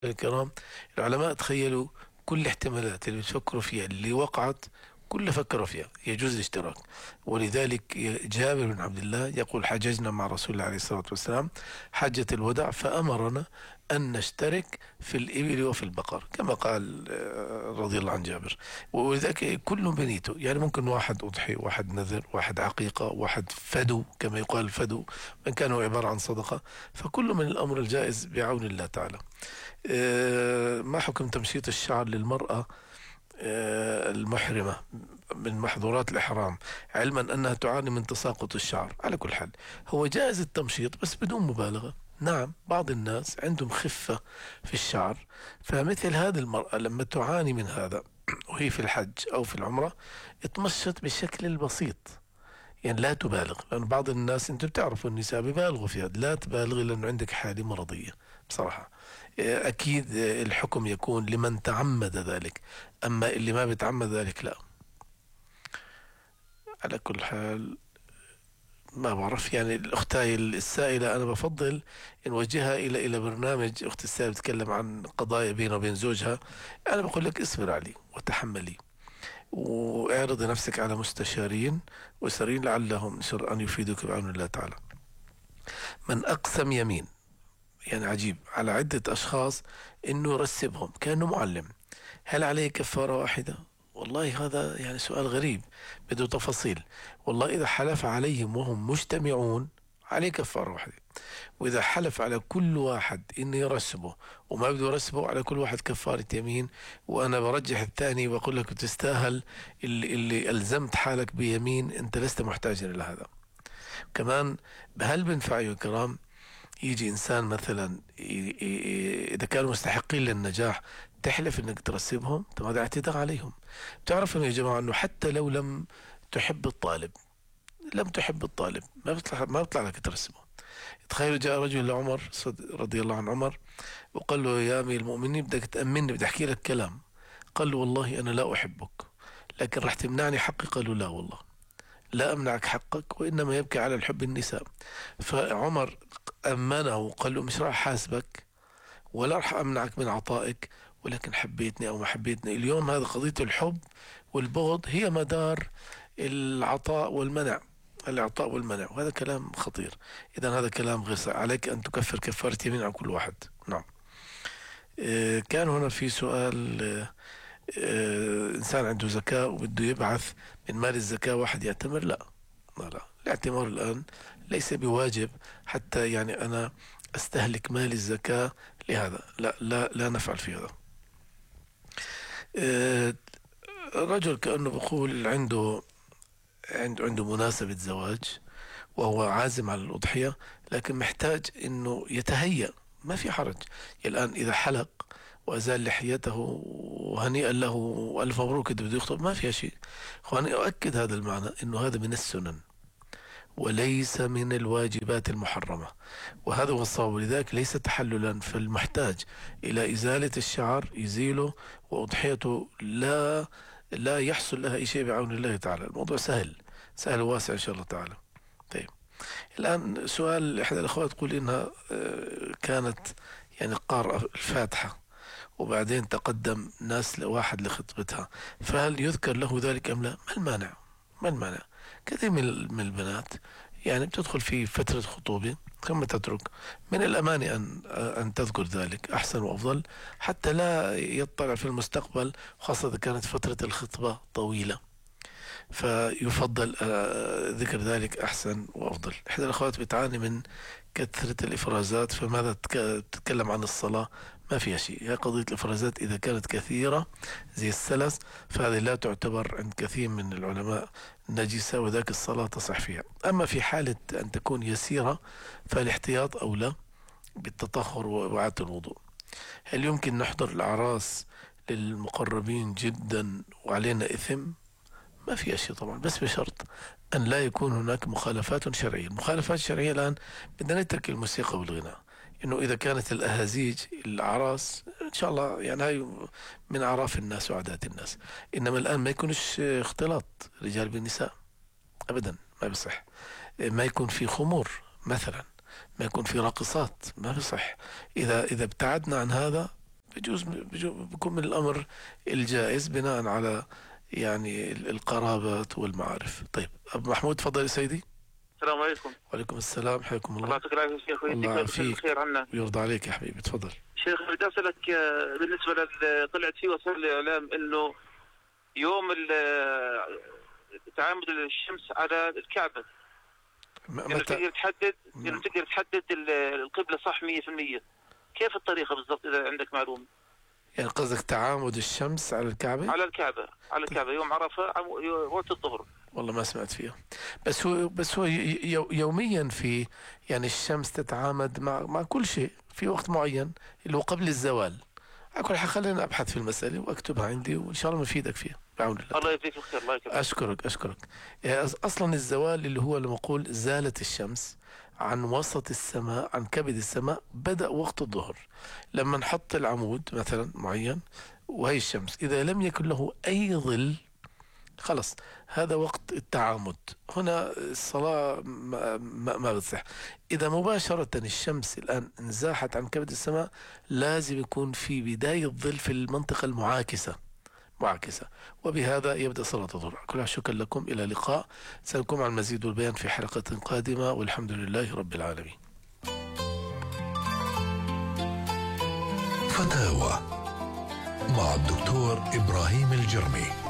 الكرام، العلماء تخيلوا كل الاحتمالات اللي بتفكروا فيها اللي وقعت، كل فكروا فيها يجوز الاشتراك. ولذلك جابر بن عبد الله يقول: حججنا مع رسول الله عليه الصلاة والسلام حجة الوداع فأمرنا أن نشترك في الإبل وفي البقر، كما قال رضي الله عن جابر. ولذلك كل بنيته، يعني ممكن واحد أضحي، واحد نذر، واحد عقيقة، واحد فدو كما يقال الفدو، من كان هو عبارة عن صدقة. فكل من الأمر الجائز بعون الله تعالى. ما حكم تمشيط الشعر للمرأة المحرمة من محظورات الإحرام، علما أنها تعاني من تساقط الشعر؟ على كل حال، هو جائز التمشيط بس بدون مبالغة. نعم، بعض الناس عندهم خفة في الشعر، فمثل هذه المرأة لما تعاني من هذا وهي في الحج أو في العمرة، اتمشط بالشكل البسيط، يعني لا تبالغ. لأن بعض الناس، أنتم بتعرفوا النساء ببالغوا في هذا، لا تبالغ لأنه عندك حالة مرضية بصراحة. أكيد الحكم يكون لمن تعمد ذلك، أما اللي ما بيتعمد ذلك لا. على كل حال، ما بعرف، يعني الأختاي السائلة أنا بفضل نوجهها إلى برنامج. أختي السائلة بتتكلم عن قضايا بينه وبين زوجها، أنا بقول لك اصبر علي وتحملي، واعرضي نفسك على مستشارين وسرين لعلهم أن يفيدوك بعون الله تعالى. من أقسم يمين، يعني عجيب، على عدة أشخاص إنه يرسبهم كأنه معلم، هل عليه كفارة واحدة؟ والله هذا يعني سؤال غريب، بده تفاصيل. والله إذا حلف عليهم وهم مجتمعون عليه كفارة واحدة، وإذا حلف على كل واحد إنه يرسبه وما بده يرسبه، على كل واحد كفارة يمين. وأنا برجح الثاني، بقول لك تستاهل اللي ألزمت حالك بيمين، أنت لست محتاجا إلى هذا. كمان، هل بنفع يا كرام يجي إنسان مثلا إذا كانوا مستحقين للنجاح تحلف إنك ترسبهم؟ طب هذا اعتداء عليهم. بتعرفوا يا جماعة إنه حتى لو لم تحب الطالب، ما بيطلع لك ترسبه. تخيلوا جاء رجل لعمر رضي الله عن عمر وقال له: يا أمير المؤمنين، بدك تأمني، بدي أحكي لك كلام. قال له: والله أنا لا أحبك، لكن رح تمنعني حقي؟ قال له: لا والله، لا أمنعك حقك، وإنما يبكي على الحب النساء. فعمر أمنه وقال له: مش راح حاسبك ولا راح أمنعك من عطائك، ولكن حبيتني أو ما حبيتني. اليوم هذا قضية الحب والبغض هي مدار العطاء والمنع، الإعطاء والمنع، وهذا كلام خطير. إذا هذا كلام غير صحيح، عليك أن تكفر كفارة يمين عن كل واحد. نعم. كان هنا في سؤال. إنسان عنده زكاة وبده يبعث من مال الزكاة واحد يعتمر؟ لا، لا، الاعتمار الآن ليس بواجب، حتى يعني أنا أستهلك مال الزكاة لهذا، لا لا لا نفعل في هذا. آه، رجل كأنه بقول عنده مناسبة زواج وهو عازم على الأضحية، لكن محتاج إنه يتهيأ. ما في حرج، الآن إذا حلق وأزال لحيته وهنيئا له وألف مبروك، إذا بده يخطب ما فيها شيء. وأنا أؤكد هذا المعنى، إنه هذا من السنن وليس من الواجبات المحرمة، وهذا هو الصواب. لذلك ليس تحللا، فالمحتاج إلى إزالة الشعر يزيله، وأضحيته لا يحصل لها أي شيء بعون الله تعالى. الموضوع سهل، سهل وواسع إن شاء الله تعالى. طيب، الآن سؤال إحدى الأخوات تقول إنها كانت يعني قارئة الفاتحة وبعدين تقدم ناس لواحد لخطبتها، فهل يذكر له ذلك أم لا؟ ما المانع؟ كثير من البنات يعني بتدخل في فترة خطوبة ثم تترك. من الأمان أن تذكر ذلك، أحسن وأفضل، حتى لا يطلع في المستقبل، خاصة إذا كانت فترة الخطبة طويلة، فيفضل ذكر ذلك أحسن وأفضل. إحدى الأخوات بتعاني من كثرة الإفرازات، فماذا تتكلم عن الصلاة؟ ما فيها شيء. هي قضية الإفرازات إذا كانت كثيرة زي السلس، فهذه لا تعتبر عند كثير من العلماء نجسة، وذاك الصلاة تصح فيها. أما في حالة أن تكون يسيرة فالاحتياط أولى بالتطهر وإعادة الوضوء. هل يمكن نحضر الأعراس للمقربين جدا وعلينا إثم؟ ما في شيء طبعا، بس بشرط أن لا يكون هناك مخالفات شرعية. المخالفات الشرعية الآن بدنا نترك الموسيقى والغناء، إنه إذا كانت الأهازيج الأعراس إن شاء الله يعني هاي من أعراف الناس وعادات الناس، إنما الآن ما يكونش اختلاط رجال بالنساء أبدا، ما بصح. ما يكون في خمور مثلا، ما يكون في راقصات، ما بصح. إذا ابتعدنا عن هذا بيكون من الأمر الجائز بناء على يعني القرابات والمعارف. طيب أبو محمود تفضل يا سيدي. السلام عليكم. وعليكم السلام، حياكم الله الله. يعطيك العافية شيخ، الله ويديك بخير يعافيك الخير عنا. ويرضى عليك يا حبيبي، تفضل. شيخ بدي أسألك بالنسبة طلعت في وسائل الإعلام إنه يوم تعامد الشمس على الكعبة، إنه متى؟ تقدر تحدد القبلة صح 100%. كيف الطريقة بالضبط إذا عندك معلومة؟ يعني قصدك تعامد الشمس على الكعبة؟ على الكعبة يوم عرفة وقت الظهر. والله ما سمعت فيها. بس هو يوميا في، يعني الشمس تتعامد مع كل شيء في وقت معين اللي هو قبل الزوال. على كل حال خلينا أبحث في المسألة وأكتبها عندي وإن شاء الله نفيدك فيها بعون الله. الله يجزيك الخير. الله يكرمك. أشكرك. يعني أصلا الزوال اللي هو لما أقول زالت الشمس عن وسط السماء، عن كبد السماء، بدأ وقت الظهر. لما نحط العمود مثلا معين وهي الشمس، إذا لم يكن له أي ظل خلص هذا وقت التعامد. هنا الصلاة ما بتصح. إذا مباشرة الشمس الآن انزاحت عن كبد السماء لازم يكون في بداية ظل في المنطقة معاكسة، وبهذا يبدأ صلاة الظهر. كل شكرا لكم، إلى اللقاء، سنكون مع المزيد والبيان في حلقة قادمة، والحمد لله رب العالمين. فتاوى مع الدكتور إبراهيم الجرمي.